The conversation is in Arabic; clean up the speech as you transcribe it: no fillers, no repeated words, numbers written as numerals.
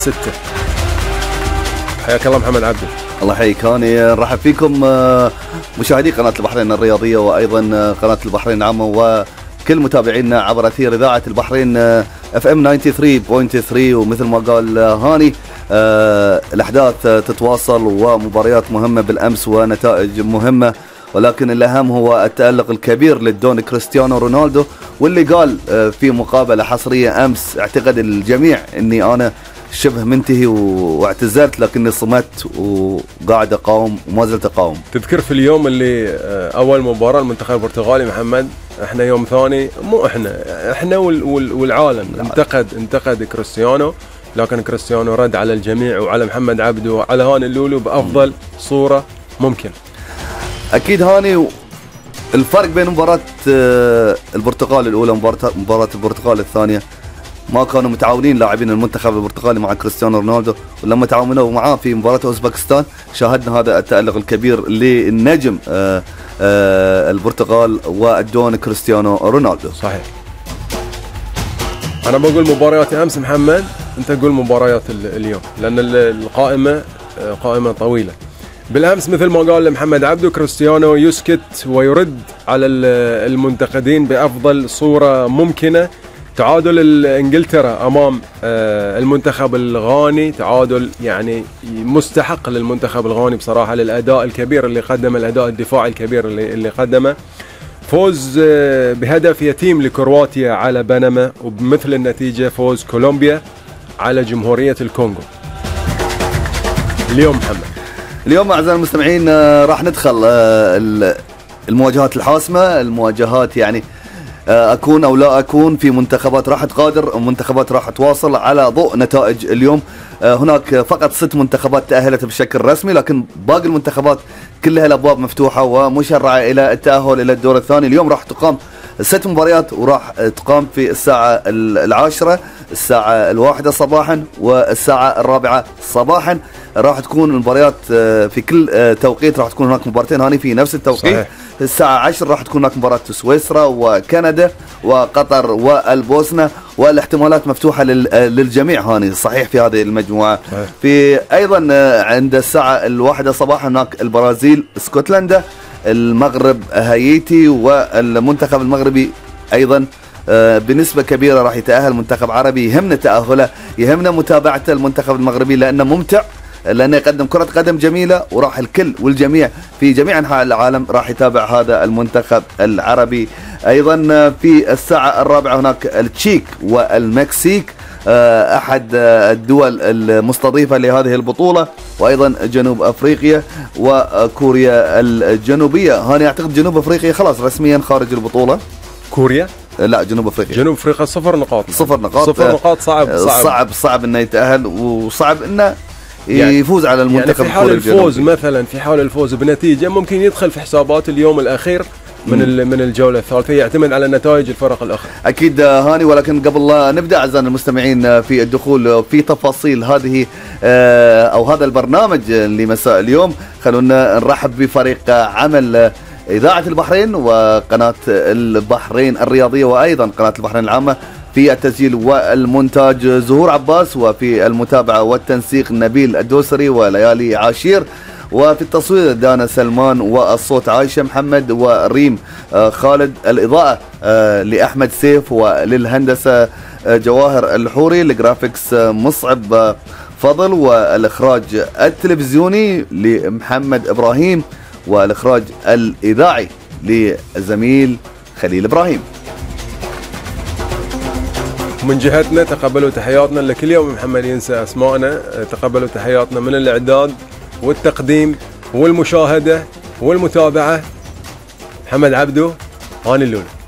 6. حياك الله محمد عبده. الله يحييك. هاني نرحب فيكم مشاهدي قناة البحرين الرياضية وأيضا قناة البحرين العامة وكل متابعينا عبر أثير إذاعة البحرين FM 93.3. ومثل ما قال هاني الأحداث تتواصل ومباريات مهمة بالأمس ونتائج مهمة، ولكن الأهم هو التألق الكبير للدون كريستيانو رونالدو، واللي قال في مقابلة حصرية أمس اعتقد الجميع أني أنا شبه منتهي واعتزلت، لكني صمت وقاعد أقاوم وما زلت أقاوم. تذكر في اليوم اللي أول مباراة المنتخب البرتغالي محمد، احنا يوم ثاني، مو احنا والعالم انتقد كريستيانو، لكن كريستيانو رد على الجميع وعلى محمد عبده وعلى هاني اللولو بأفضل صورة ممكن. أكيد هاني الفرق بين مباراة البرتغال الأولى ومباراة البرتغال الثانية، ما كانوا متعاونين لاعبين المنتخب البرتغالي مع كريستيانو رونالدو، ولما تعاونوا معاه في مباراة أوزبكستان شاهدنا هذا التألق الكبير للنجم البرتغال والدون كريستيانو رونالدو. صحيح. أنا بقول مباريات أمس محمد، أنت تقول مباريات اليوم، لأن القائمة قائمة طويلة. بالأمس مثل ما قال محمد عبده، كريستيانو يسكت ويرد على المنتقدين بأفضل صورة ممكنة. تعادل انجلترا امام المنتخب الغاني، تعادل يعني مستحق للمنتخب الغاني بصراحه للاداء الكبير اللي قدمه، الاداء الدفاعي الكبير اللي قدمه. فوز بهدف يتيم لكرواتيا على بنما، وبمثل النتيجه فوز كولومبيا على جمهوريه الكونغو. اليوم محمد، اليوم اعزائي المستمعين راح ندخل المواجهات الحاسمه، المواجهات يعني أكون أو لا أكون في منتخبات راح تغادر، منتخبات راح تواصل على ضوء نتائج اليوم. هناك فقط 6 منتخبات تأهلت بشكل رسمي، لكن باقي المنتخبات كلها الأبواب مفتوحة ومشرعة إلى التأهل إلى الدور الثاني. اليوم راح تقام 6 مباريات، وراح تقام في الساعة 10، الساعة 1 صباحا والساعة 4 صباحا. راح تكون المباريات في كل توقيت، راح تكون هناك مباراتين هاني في نفس التوقيت. صحيح. الساعة 10 راح تكون هناك مباراة سويسرا وكندا وقطر والبوسنة، والاحتمالات مفتوحة للجميع هاني صحيح في هذه المجموعة. صحيح. في أيضا عند الساعة 1 صباحا هناك البرازيل اسكتلندا، المغرب هايتي، والمنتخب المغربي أيضا بنسبة كبيرة راح يتأهل. منتخب عربي يهمنا تأهله، يهمنا متابعة المنتخب المغربي لأنه ممتع، لأنه يقدم كرة قدم جميلة، وراح الكل والجميع في جميع أنحاء العالم راح يتابع هذا المنتخب العربي. أيضا في الساعة 4 هناك التشيك والمكسيك، أحد الدول المستضيفة لهذه البطولة، وأيضا جنوب أفريقيا وكوريا الجنوبية. هاني أعتقد جنوب أفريقيا خلاص رسميا خارج البطولة. كوريا؟ لا، جنوب أفريقيا. جنوب أفريقيا 0 نقاط. 0 نقاط. 0 نقاط. صعب إنه يتأهل، وصعب إنه يفوز على المنتخب. يعني في حال الفوز مثلا، في حال الفوز بنتيجة ممكن يدخل في حسابات اليوم الأخير من الجولة الثالثة، يعتمد على نتائج الفرق الأخرى. أكيد هاني، ولكن قبل لا نبدأ أعزائنا المستمعين في الدخول في تفاصيل هذه أو هذا البرنامج لمساء اليوم، خلونا نرحب بفريق عمل إذاعة البحرين وقناة البحرين الرياضية وأيضا قناة البحرين العامة. في التسجيل والمونتاج زهور عباس، وفي المتابعة والتنسيق نبيل الدوسري وليالي عاشير، وفي التصوير دانا سلمان، والصوت عايشة محمد وريم خالد، الإضاءة لأحمد سيف، وللهندسة جواهر الحوري، الجرافيكس مصعب فضل، والإخراج التلفزيوني لمحمد إبراهيم، والإخراج الإذاعي للزميل خليل إبراهيم. من جهتنا تقبلوا تحياتنا، لكل يوم محمد ينسى أسمائنا، تقبلوا تحياتنا من الإعداد والتقديم والمشاهدة والمتابعة. محمد عبده، هاني اللولو.